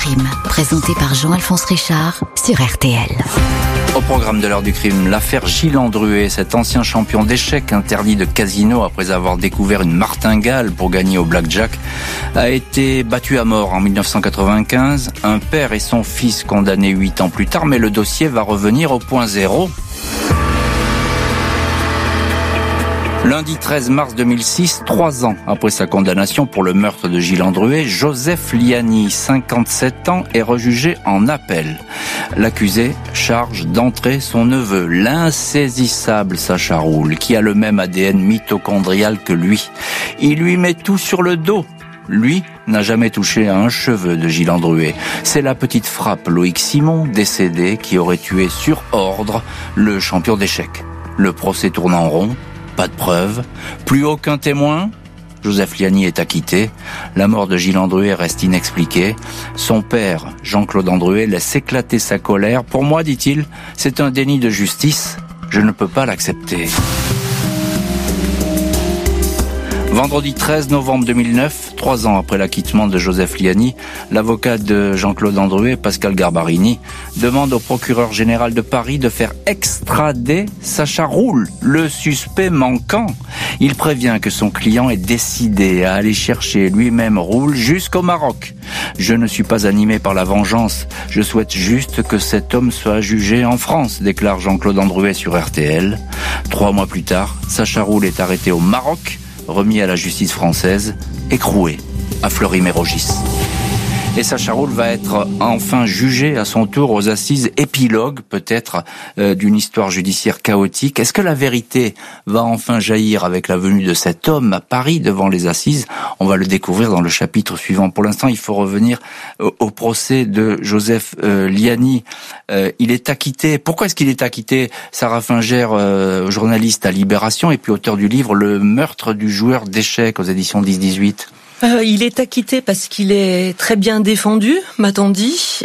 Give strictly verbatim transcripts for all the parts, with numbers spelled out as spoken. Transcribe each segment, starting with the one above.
crime, présenté par Jean-Alphonse Richard sur R T L. Au programme de l'heure du crime, l'affaire Gilles Andruet, cet ancien champion d'échecs interdit de casino après avoir découvert une martingale pour gagner au blackjack, a été battu à mort en dix-neuf cent quatre-vingt-quinze. Un père et son fils condamnés huit ans plus tard, mais le dossier va revenir au point zéro. Lundi treize mars deux mille six, trois ans après sa condamnation pour le meurtre de Gilles Andruet, Joseph Liani, cinquante-sept ans, est rejugé en appel. L'accusé charge d'entrer son neveu, l'insaisissable Sacha Roule, qui a le même A D N mitochondrial que lui. Il lui met tout sur le dos. Lui n'a jamais touché à un cheveu de Gilles Andruet. C'est la petite frappe Loïc Simon, décédé, qui aurait tué sur ordre le champion d'échecs. Le procès tourne en rond. Pas de preuves, plus aucun témoin. Joseph Liani est acquitté. La mort de Gilles Andruet reste inexpliquée. Son père, Jean-Claude Andruet, laisse éclater sa colère. Pour moi, dit-il, c'est un déni de justice. Je ne peux pas l'accepter. Vendredi treize novembre deux mille neuf, trois ans après l'acquittement de Joseph Liani, l'avocat de Jean-Claude Andruet, Pascal Garbarini, demande au procureur général de Paris de faire extrader Sacha Roule, le suspect manquant. Il prévient que son client est décidé à aller chercher lui-même Roule jusqu'au Maroc. Je ne suis pas animé par la vengeance, je souhaite juste que cet homme soit jugé en France, déclare Jean-Claude Andruet sur R T L. Trois mois plus tard, Sacha Roule est arrêté au Maroc, remis à la justice française, écroué à Fleury-Mérogis. Et Sacha Roule va être enfin jugé à son tour aux assises, épilogue peut-être euh, d'une histoire judiciaire chaotique. Est-ce que la vérité va enfin jaillir avec la venue de cet homme à Paris devant les assises? On va le découvrir dans le chapitre suivant. Pour l'instant, il faut revenir au, au procès de Joseph euh, Liani. Euh, il est acquitté. Pourquoi est-ce qu'il est acquitté? Sarah Finger, euh, journaliste à Libération et puis auteur du livre Le meurtre du joueur d'échecs aux éditions dix dix-huit. Euh, il est acquitté parce qu'il est très bien défendu, m'a-t-on dit,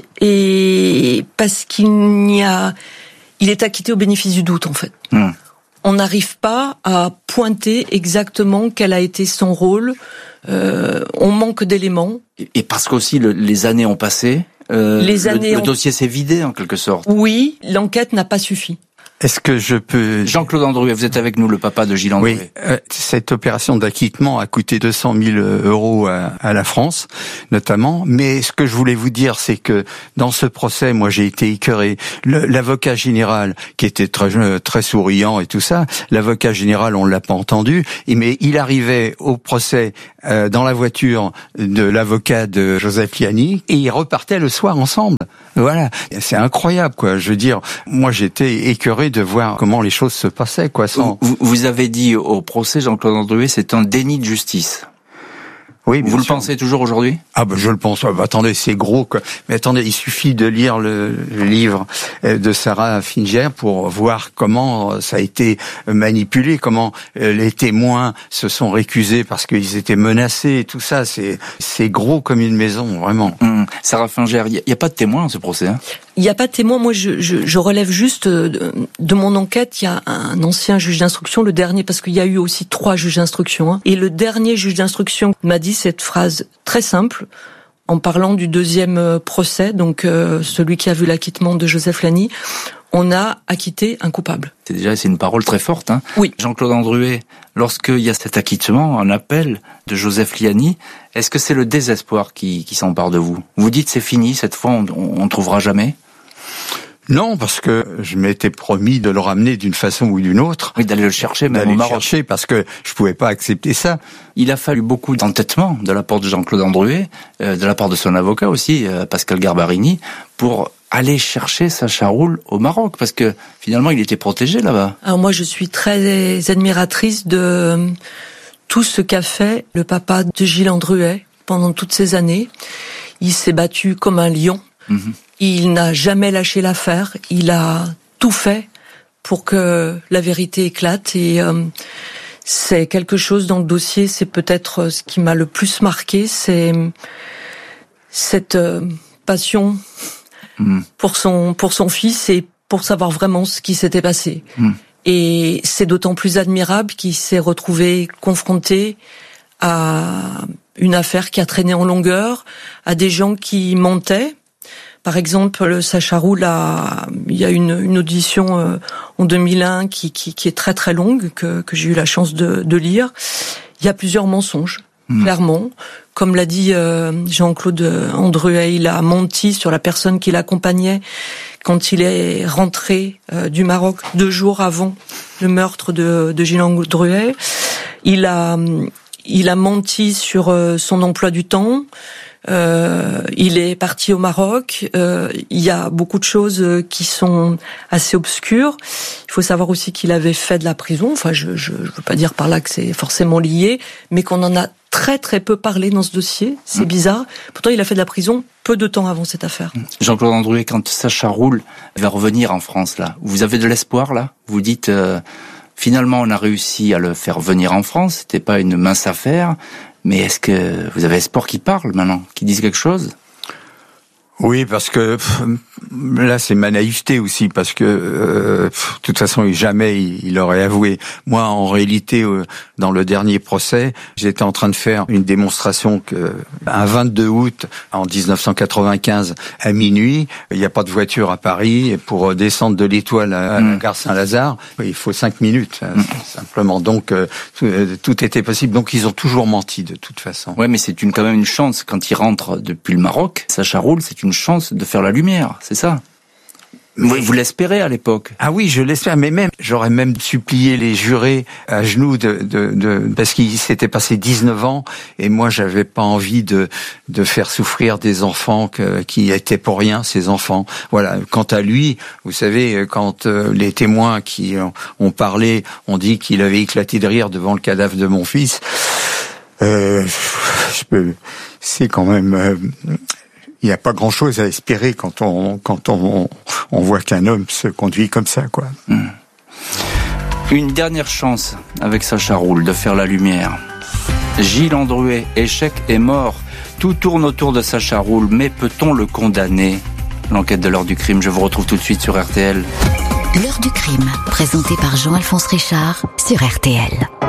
et parce qu'il n'y a, il est acquitté au bénéfice du doute en fait. Mmh. On n'arrive pas à pointer exactement quel a été son rôle. Euh, on manque d'éléments. Et parce qu'aussi le, les années ont passé. Euh, les années le, le ont... dossier s'est vidé en quelque sorte. Oui, l'enquête n'a pas suffi. Est-ce que je peux... Jean-Claude Andruet, vous êtes avec nous, le papa de Gilles Andruet. Oui, euh, cette opération d'acquittement a coûté deux cent mille euros à, à la France, notamment. Mais ce que je voulais vous dire, c'est que dans ce procès, moi, j'ai été écœuré. Le, l'avocat général, qui était très, très souriant et tout ça, l'avocat général, on l'a pas entendu, mais il arrivait au procès euh, dans la voiture de l'avocat de Joseph Liani et ils repartaient le soir ensemble. Voilà, c'est incroyable, quoi. Je veux dire, moi, j'étais écœuré de voir comment les choses se passaient, quoi. Sans... Vous, vous avez dit au procès, Jean-Claude Andruet, c'est un déni de justice. Oui, vous le sûr. pensez toujours aujourd'hui? Ah ben je le pense. Ah, bah, attendez, c'est gros quoi. Mais attendez, il suffit de lire le, le livre de Sarah Finger pour voir comment ça a été manipulé, comment les témoins se sont récusés parce qu'ils étaient menacés et tout ça. C'est c'est gros comme une maison, vraiment. Mmh. Sarah Finger, il y, y a pas de témoins dans ce procès, hein? Il n'y a pas de témoin. Moi, je, je, je relève juste de, de mon enquête. Il y a un ancien juge d'instruction, le dernier, parce qu'il y a eu aussi trois juges d'instruction. Hein, et le dernier juge d'instruction m'a dit cette phrase très simple en parlant du deuxième procès, donc euh, celui qui a vu l'acquittement de Joseph Liani. On a acquitté un coupable. C'est déjà c'est une parole très forte, hein. Oui. Jean-Claude Andruet, lorsqu'il y a cet acquittement, un appel de Joseph Liani, est-ce que c'est le désespoir qui, qui s'empare de vous? Vous dites c'est fini, cette fois on, on, on trouvera jamais? Non, parce que je m'étais promis de le ramener d'une façon ou d'une autre. Oui, d'aller le chercher, même d'aller au Maroc. le chercher, parce que je pouvais pas accepter ça. Il a fallu beaucoup d'entêtement de la part de Jean-Claude Andruet, euh, de la part de son avocat aussi, euh, Pascal Garbarini, pour aller chercher Sacha Roule au Maroc, parce que finalement il était protégé là-bas. Alors moi, je suis très admiratrice de tout ce qu'a fait le papa de Gilles Andruet pendant toutes ces années. Il s'est battu comme un lion. Mmh. Il n'a jamais lâché l'affaire. Il a tout fait pour que la vérité éclate. Et euh, c'est quelque chose dans le dossier, c'est peut-être ce qui m'a le plus marqué, c'est cette euh, passion mmh. pour son pour son fils et pour savoir vraiment ce qui s'était passé. Mmh. Et c'est d'autant plus admirable qu'il s'est retrouvé confronté à une affaire qui a traîné en longueur, à des gens qui mentaient. Par exemple, Sacha Roul a, il y a une, une audition euh, en deux mille un qui, qui, qui est très très longue, que, que j'ai eu la chance de, de lire. Il y a plusieurs mensonges, mmh. clairement. Comme l'a dit euh, Jean-Claude Andruet, il a menti sur la personne qui l'accompagnait quand il est rentré euh, du Maroc deux jours avant le meurtre de, de Gilles Andruet. Il a, il a menti sur euh, son emploi du temps. Euh, il est parti au Maroc. Euh, il y a beaucoup de choses qui sont assez obscures. Il faut savoir aussi qu'il avait fait de la prison. Enfin, je, je, je veux pas dire par là que c'est forcément lié, mais qu'on en a très très peu parlé dans ce dossier. C'est mmh. bizarre. Pourtant, il a fait de la prison peu de temps avant cette affaire. Jean-Claude Andruet, quand Sacha Roul va revenir en France, là, vous avez de l'espoir là ? Vous dites euh, finalement, on a réussi à le faire venir en France. C'était pas une mince affaire. Mais est-ce que vous avez espoir qu'il parle maintenant, qu'il dise quelque chose ? Oui, parce que pff, là c'est ma naïveté aussi, parce que euh, pff, de toute façon jamais il, il aurait avoué. Moi, en réalité, euh, dans le dernier procès, j'étais en train de faire une démonstration que un vingt-deux août en dix-neuf cent quatre-vingt-quinze à minuit, il n'y a pas de voiture à Paris, et pour descendre de l'Étoile à mmh. la gare Saint-Lazare, il faut cinq minutes mmh. simplement. Donc euh, tout, tout était possible. Donc ils ont toujours menti de toute façon. Ouais, mais c'est une quand même une chance quand il rentre depuis le Maroc. Sacha Roul, c'est une une chance de faire la lumière, c'est ça ? Vous, vous l'espérez à l'époque ? Ah oui, je l'espère, mais même, j'aurais même supplié les jurés à genoux de, de, de parce qu'il s'était passé dix-neuf ans, et moi j'avais pas envie de, de faire souffrir des enfants que, qui étaient pour rien, ces enfants. Voilà. Quant à lui, vous savez, quand euh, les témoins qui ont, ont parlé ont dit qu'il avait éclaté de rire devant le cadavre de mon fils, euh, je peux, c'est quand même, euh, il n'y a pas grand-chose à espérer quand on quand on on voit qu'un homme se conduit comme ça, quoi. Mmh. Une dernière chance avec Sacha Roul de faire la lumière. Gilles Andruet, échec et mort. Tout tourne autour de Sacha Roul, mais peut-on le condamner ? L'enquête de l'heure du crime, je vous retrouve tout de suite sur R T L. L'heure du crime, présentée par Jean-Alphonse Richard sur R T L.